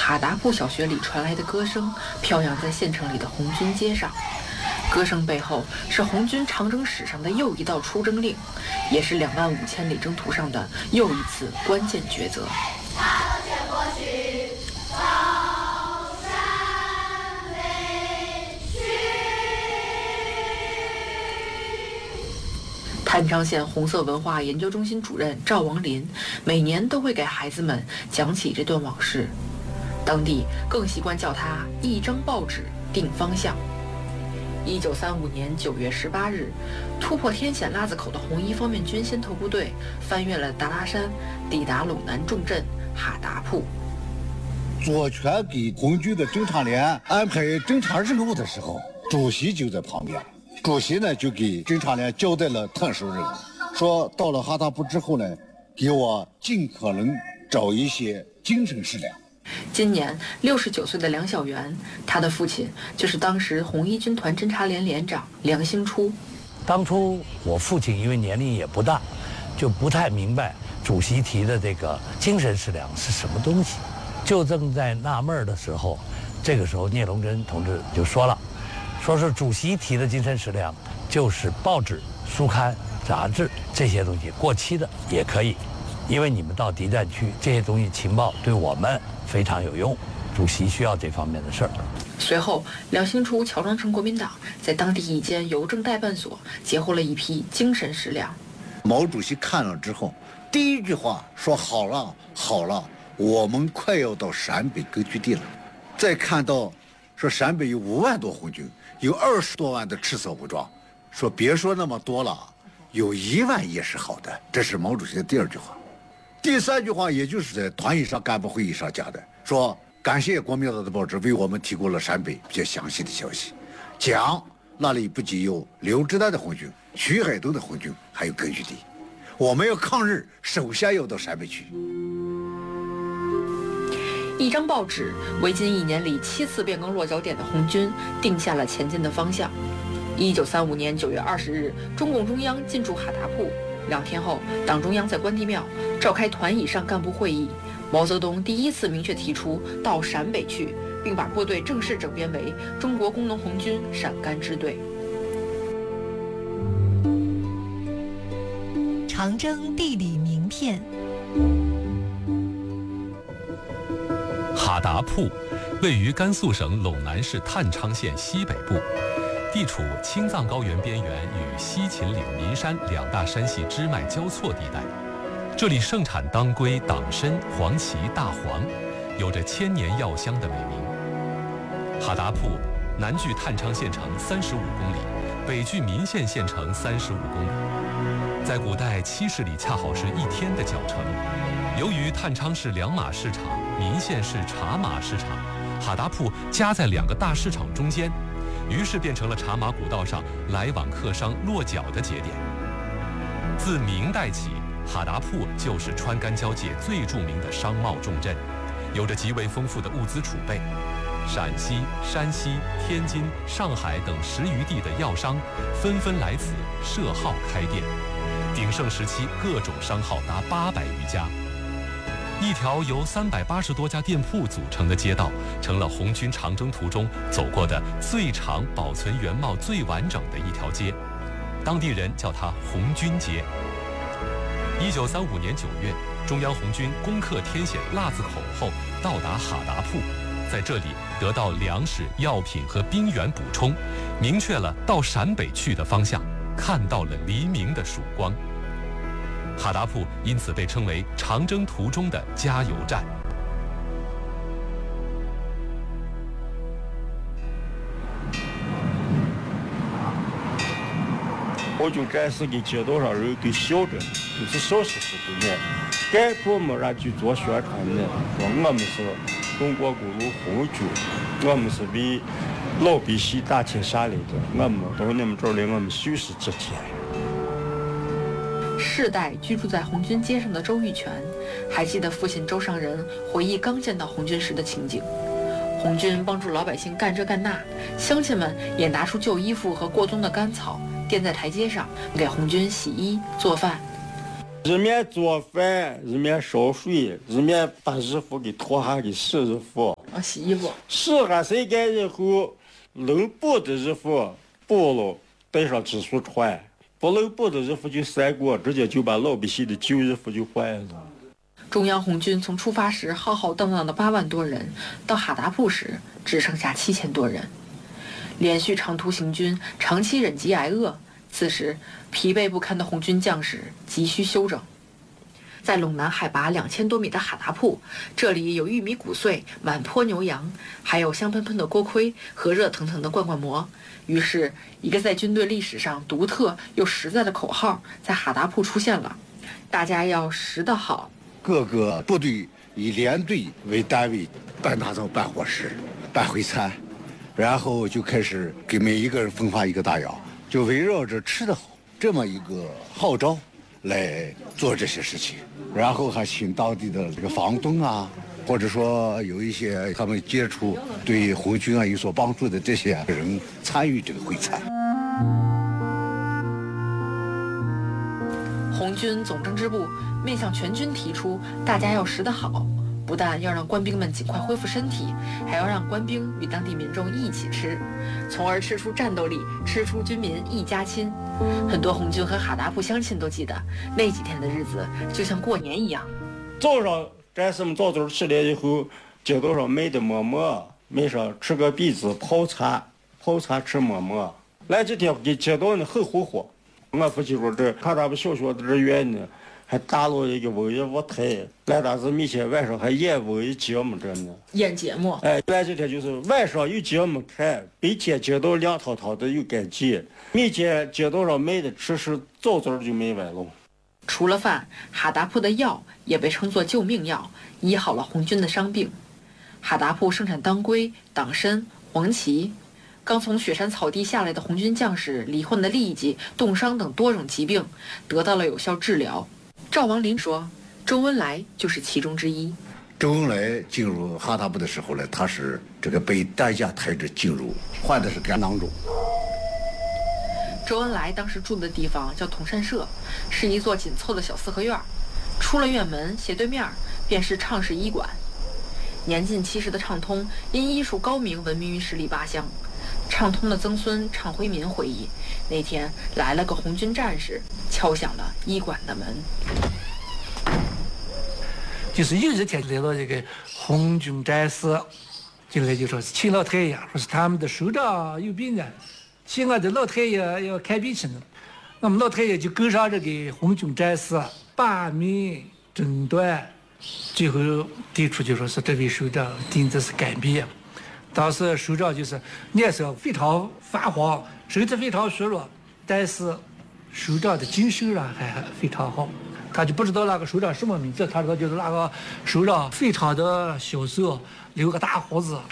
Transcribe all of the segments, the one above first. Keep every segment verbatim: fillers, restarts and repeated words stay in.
哈达铺小学里传来的歌声飘扬在县城里的红军街上，歌声背后是红军长征史上的又一道出征令，也是两万五千里征途上的又一次关键抉择。郯昌县红色文化研究中心主任赵王林每年都会给孩子们讲起这段往事，当地更习惯叫它一张报纸定方向。一九三五年九月十八日，突破天险腊子口的红一方面军先头部队翻越了达拉山，抵达陇南重镇哈达铺。 左权给红军的侦察连安排侦察任务的时候，主席就在旁边。主席呢就给侦察连交代了探索任务，说到了哈达铺之后呢，给我尽可能找一些精神食粮。 今年六十九岁的梁小元，他的父亲就是当时红一军团侦察连连长梁兴初。 当初我父亲因为年龄也不大，就不太明白主席提的这个精神食粮是什么东西，就正在纳闷的时候，这个时候聂荣臻同志就说了，说是主席提的精神食粮就是报纸、书刊、杂志这些东西，过期的也可以，因为你们到敌占区，这些东西情报对我们非常有用，主席需要这方面的事儿。 随后，梁兴初乔装成国民党，在当地一间邮政代办所截获了一批精神食粮。 毛主席看了之后，第一句话说：“好了，好了，我们快要到陕北根据地了。”再看到说陕北有五万多红军，有二十多万的赤色武装，说别说那么多了，有一万也是好的。这是毛主席的第二句话。第三句话也就是在团以上干部会议上讲的，说感谢国民党的报纸为我们提供了陕北比较详细的消息，讲那里不仅有刘志丹的红军、徐海东的红军，还有根据地，我们要抗日，首先要到陕北去。 一张报纸为近一年里七次变更落脚点的红军定下了前进的方向。一九三五年九月二十日，中共中央进驻哈达铺。两天后，党中央在关帝庙召开团以上干部会议，毛泽东第一次明确提出到陕北去，并把部队正式整编为中国工农红军陕甘支队。 长征地理名片。 哈达铺位于甘肃省陇南市郯昌县西北部，地处青藏高原边缘与西秦岭岷山两大山系支脉交错地带。这里盛产当归、党参、黄芪、大黄，有着千年药香的美名。哈达铺南距郯昌县城三十五公里，北距岷县县城三十五公里，在古代七十里恰好是一天的脚程。由于郯昌市两马市场，岷县市茶马市场，哈达铺夹在两个大市场中间，于是变成了茶马古道上来往客商落脚的节点。自明代起，哈达铺就是川甘交界最著名的商贸重镇，有着极为丰富的物资储备。陕西、山西、天津、上海等十余地的药商纷纷来此设号开店，鼎盛时期各种商号达八百余家。一条由三百八十多家店铺组成的街道，成了红军长征途中走过的最长、保存原貌最完整的一条街，当地人叫它红军街。一九三五年九月，中央红军攻克天险腊子口后，到达哈达铺，在这里得到粮食、药品和兵源补充，明确了到陕北去的方向，看到了黎明的曙光。哈达铺因此被称为长征途中的加油站。 我就该是给街道上人、给小镇，就是小事是不难。该部门上去做宣传的，说我们是中国工农红军，我们是为老百姓打天下来的，我们到你们这儿来，我们随时接见。 世代居住在红军街上的周玉泉，还记得父亲周上人回忆刚见到红军时的情景。红军帮助老百姓干这干那，乡亲们也拿出旧衣服和过冬的干草，垫在台阶上，给红军洗衣做饭。 人面做饭，人面烧水，人面把衣服给脱下给洗衣服。 啊，洗衣服。 洗完晒干以后，露布的衣服剥了，带上技术穿；不露布的衣服就晒过，直接就把老百姓的旧衣服就换了。 中央红军从出发时浩浩荡荡的八万多人，到哈达铺时只剩下七千多人。连续长途行军，长期忍饥挨饿，此时疲惫不堪的红军将士急需休整。在陇南海拔两千多米的哈达铺，这里有玉米谷穗、满坡牛羊，还有香喷喷的锅盔和热腾腾的罐罐馍。于是，一个在军队历史上独特又实在的口号在哈达铺出现了：大家要食得好。 各个部队以连队为单位办大灶、办伙食、办会餐，然后就开始给每一个人分发一个大窑，就围绕着吃得好这么一个号召来做这些事情。然后还请当地的这个房东啊，或者说有一些他们接触对红军啊有所帮助的这些人参与这个会餐。 红军总政治部面向全军提出，大家要食得好，不但要让官兵们尽快恢复身体，还要让官兵与当地民众一起吃，从而吃出战斗力，吃出军民一家亲。很多红军和哈达铺乡亲都记得，那几天的日子就像过年一样。 早上战士们早早起来以后，街道上卖的馍馍，卖上吃个篦子泡茶，泡茶吃馍馍。来几天给街道呢很火火。我父亲说这哈达铺小学的这院呢，还搭了一个文艺舞台，来大子面前晚上还演文艺节目着呢。 演节目， 哎，来这天就是晚上有节目看，白天街道亮堂堂的有干净，面前街道上卖的吃食早早就卖完了。 除了饭，哈达铺的药也被称作救命药，医好了红军的伤病。哈达铺生产当归、党参、黄芪。刚从雪山草地下来的红军将士罹患的痢疾、冻伤等多种疾病得到了有效治疗。赵王林说，周恩来就是其中之一。 周恩来进入哈达铺的时候呢，他是这个被担架抬着进入，患的是肝囊肿。 周恩来当时住的地方叫同善社，是一座紧凑的小四合院。出了院门，斜对面便是畅氏医馆。年近七十的畅通因医术高明闻名于十里八乡。畅通的曾孙畅辉民回忆，那天来了个红军战士，敲响了医馆的门。 就是有一天来了这个红军战士，进来就说是请老太爷，说是他们的首长有病呢，请我的老太爷要看病去呢。那么老太爷就跟上这个红军战士把脉诊断，最后提出就说是这位首长定的是肝病。当时首长就是脸色非常发黄，身体非常虚弱，但是首长的精神上还非常好。他就不知道那个首长什么名字，他知道就是那个首长非常的消瘦，留个大胡子。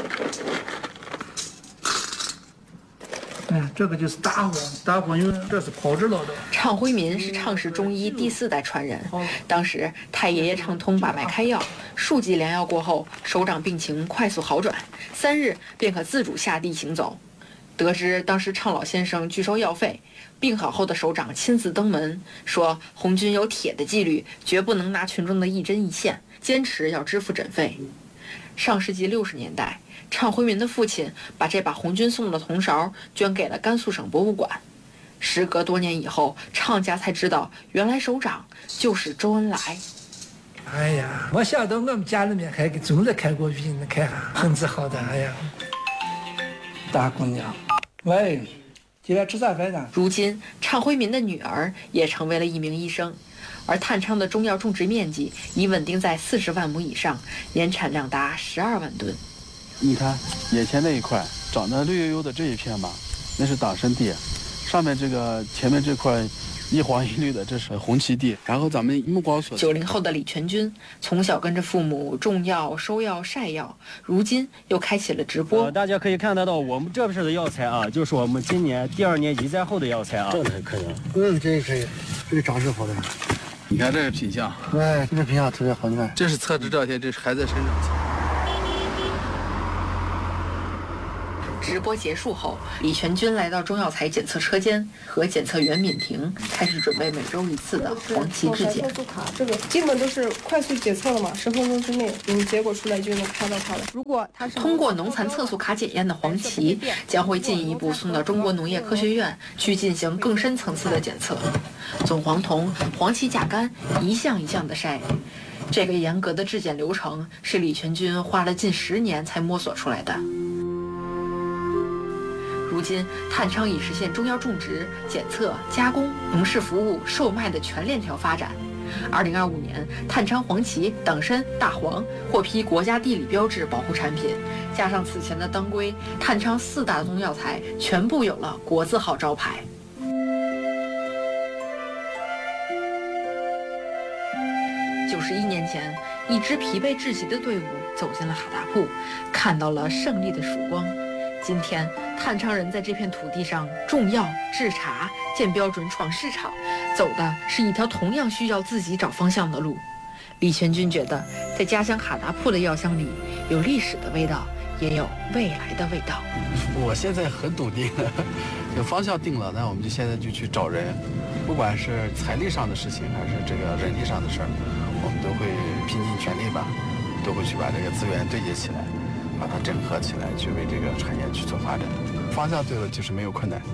哎，这个就是大黄，大黄因为这是炮制了的。 畅辉民是畅氏中医第四代传人，当时太爷爷畅通把脉开药，数剂良药过后，首长病情快速好转，三日便可自主下地行走。得知当时畅老先生拒收药费，病好后的首长亲自登门，说红军有铁的纪律，绝不能拿群众的一针一线，坚持要支付诊费。上世纪六十年代，畅辉民的父亲把这把红军送的铜勺捐给了甘肃省博物馆。时隔多年以后，畅家才知道，原来首长就是周恩来。 哎呀，我想到我们家里面还给总理看过病，你看很自豪的。哎呀，大姑娘，喂，今天吃啥饭呢？ 如今，畅辉民的女儿也成为了一名医生。而探昌的中药种植面积已稳定在四十万亩以上，年产量达十二万吨。 你看眼前那一块长得绿油油的这一片吧，那是党参地，上面这个前面这块一黄一绿的，这是红旗地。然后咱们目光所九零后的李全军从小跟着父母种药、收药、晒药，如今又开启了直播。 呃、大家可以看得到，我们这边的药材啊，就是我们今年第二年移栽后的药材啊。 这才可以。 嗯，这个可以，这个长势好的。 你看这个品相， 哎，这个品相特别好，你看。 这是测试这天，这是还在生长期。 直播结束后，李全军来到中药材检测车间，和检测员闵婷开始准备每周一次的黄芪质检。 色素卡这个基本都是快速检测了嘛，十分钟之内，嗯，结果出来就能看到它了。如果它是通过农残测速卡检验的黄芪，将会进一步送到中国农业科学院去进行更深层次的检测。总黄酮、黄芪甲苷一项一项的筛。这个严格的质检流程是李全军花了近十年才摸索出来的。如今，探昌已实现中药种植、检测、加工、农事服务、售卖的全链条发展。二零二五年，探昌黄芪、党参、大黄获批国家地理标志保护产品，加上此前的当归，探昌四大中药材全部有了国字号招牌。九十一年前，一支疲惫至极的队伍走进了哈达铺，看到了胜利的曙光。今天，探昌人在这片土地上种药、制茶、建标准、闯市场，走的是一条同样需要自己找方向的路。李全军觉得，在家乡哈达铺的药香里，有历史的味道，也有未来的味道。 我现在很笃定，这个方向定了，那我们就现在就去找人，不管是财力上的事情，还是这个人力上的事儿，我们都会拼尽全力吧，都会去把这个资源对接起来，把它整合起来，去为这个产业去做发展。方向对了，就是没有困难。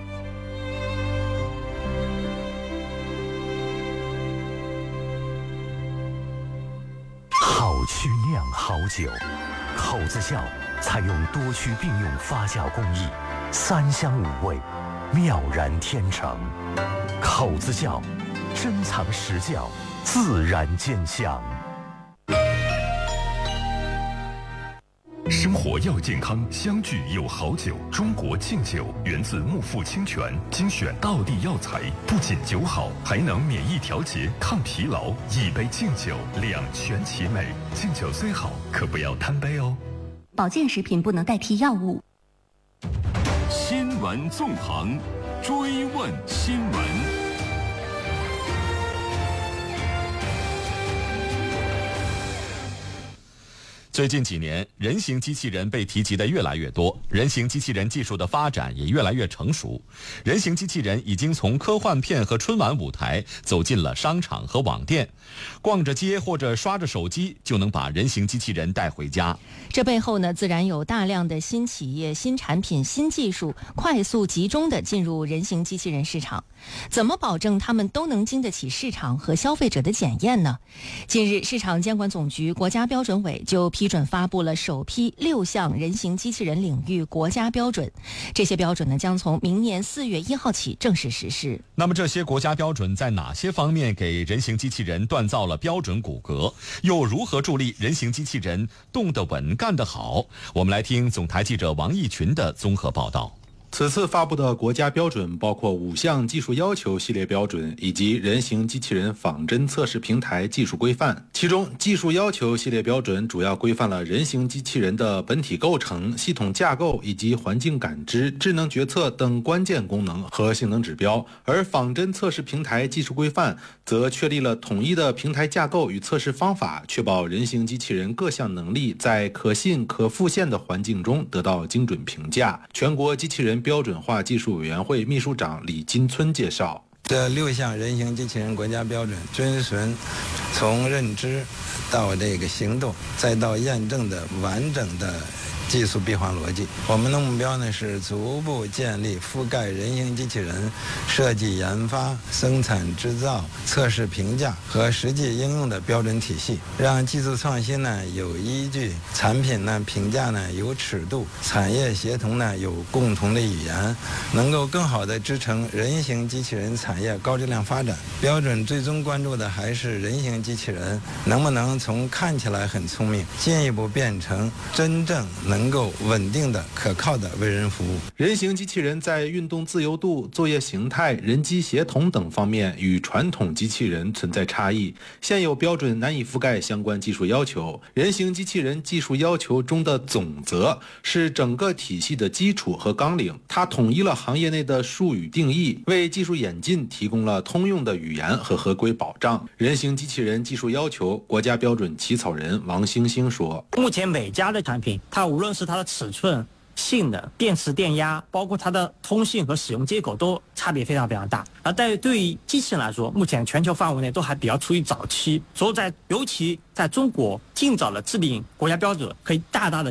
好曲酿好酒，口子窖采用多区并用发酵工艺，三香五味，妙然天成。口子窖，珍藏实窖，自然见香。 生活要健康，相聚有好酒。中国敬酒源自木富清泉，精选道地药材，不仅酒好，还能免疫调节、抗疲劳。一杯敬酒，两全其美。敬酒虽好，可不要贪杯哦。 保健食品不能代替药物。 新闻纵横，追问新闻。 最近几年，人形机器人被提及的越来越多，人形机器人技术的发展也越来越成熟。人形机器人已经从科幻片和春晚舞台走进了商场和网店，逛着街或者刷着手机就能把人形机器人带回家。 这背后呢，自然有大量的新企业、新产品、新技术快速集中地进入人形机器人市场。怎么保证他们都能经得起市场和消费者的检验呢？近日，市场监管总局国家标准委就批准发布了首批六项人形机器人领域国家标准，这些标准呢将从明年四月一号起正式实施。 那么这些国家标准在哪些方面给人形机器人锻造了标准骨骼，又如何助力人形机器人动得稳、干得好？我们来听总台记者王义群的综合报道。 此次发布的国家标准包括五项技术要求系列标准以及人形机器人仿真测试平台技术规范。其中，技术要求系列标准主要规范了人形机器人的本体构成、系统架构以及环境感知、智能决策等关键功能和性能指标，而仿真测试平台技术规范则确立了统一的平台架构与测试方法，确保人形机器人各项能力在可信、可复现的环境中得到精准评价。全国机器人标准化技术委员会秘书长李金村介绍， 这六项人形机器人国家标准遵循从认知到这个行动再到验证的完整的技术闭环逻辑。我们的目标呢是逐步建立覆盖人形机器人设计、研发、生产、制造、测试、评价和实际应用的标准体系，让技术创新呢有依据，产品呢评价呢有尺度，产业协同呢有共同的语言，能够更好地支撑人形机器人产业高质量发展。标准最终关注的还是人形机器人能不能从看起来很聪明，进一步变成真正能够稳定的、可靠的为人服务。 人形机器人在运动自由度、作业形态、人机协同等方面与传统机器人存在差异，现有标准难以覆盖相关技术要求。人形机器人技术要求中的总则是整个体系的基础和纲领，它统一了行业内的术语定义，为技术演进提供了通用的语言和合规保障。人形机器人技术要求国家标准起草人王星星说， 目前每家的产品，它无论是它的尺寸、 性能、电池电压，包括它的通信和使用接口都差别非常非常大。而但对于机器人来说，目前全球范围内都还比较处于早期，所以在尤其在中国尽早的制定国家标准，可以大大的